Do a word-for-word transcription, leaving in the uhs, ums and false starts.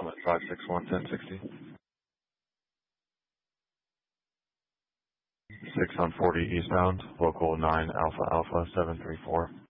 Summit five six one, ten sixty. six on forty eastbound, local nine Alpha Alpha seven three four.